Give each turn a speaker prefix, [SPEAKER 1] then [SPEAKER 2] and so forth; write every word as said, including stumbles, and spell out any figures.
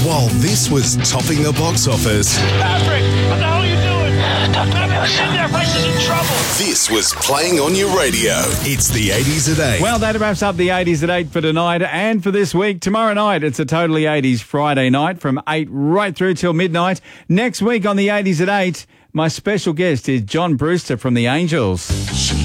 [SPEAKER 1] While this was topping the box office,
[SPEAKER 2] Patrick, what the hell are you doing? Patrick's in there, place is in trouble.
[SPEAKER 1] this was playing on your radio. It's the eighties at eight.
[SPEAKER 3] Well, that wraps up the eighties at eight for tonight and for this week. Tomorrow night, it's a totally eighties Friday night from eight right through till midnight. Next week on the eighties at eight, my special guest is John Brewster from the Angels.